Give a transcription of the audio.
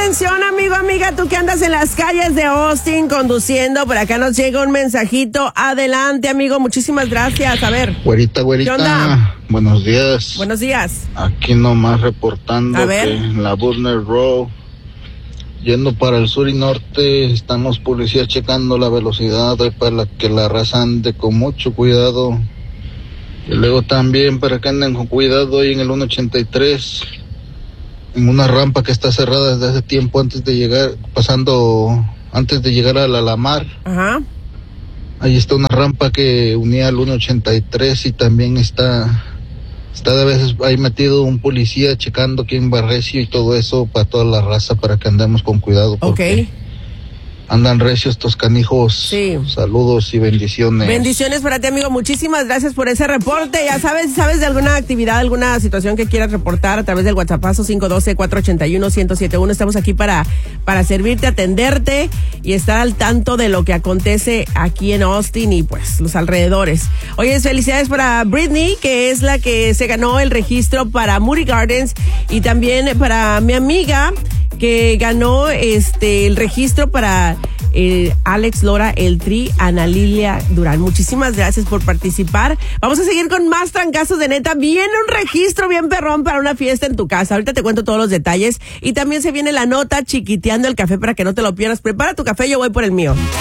atención, amigo, amiga, tú que andas en las calles de Austin conduciendo, por acá nos llega un mensajito. Adelante, amigo, muchísimas gracias. A ver. Güerita, ¿Qué onda? buenos días. Buenos días. Aquí nomás reportando A ver. que en la Burner Road, yendo para el sur y norte, están los policías checando la velocidad para que la raza ande con mucho cuidado. Y luego también para que anden con cuidado ahí en el 183, en una rampa que está cerrada desde hace tiempo antes de llegar a la Lamar. Ajá. Ahí está una rampa que unía al 183 y también está de veces ahí metido un policía checando quién va recio y todo eso para toda la raza, para que andemos con cuidado. Ok. Andan recios estos canijos. Sí. Saludos y bendiciones. Bendiciones para ti, amigo. Muchísimas gracias por ese reporte. Ya sabes, si sabes de alguna actividad, alguna situación que quieras reportar a través del WhatsAppazo 512-481-1071. Estamos aquí para servirte, atenderte y estar al tanto de lo que acontece aquí en Austin y pues los alrededores. Oye, felicidades para Britney, que es la que se ganó el registro para Moody Gardens, y también para mi amiga que ganó el registro para Alex Lora, el Tri, Ana Lilia Durán. Muchísimas gracias por participar. Vamos a seguir con más trancazos de neta. Viene un registro bien perrón para una fiesta en tu casa. Ahorita te cuento todos los detalles. Y también se viene la nota chiquiteando el café para que no te lo pierdas. Prepara tu café, yo voy por el mío.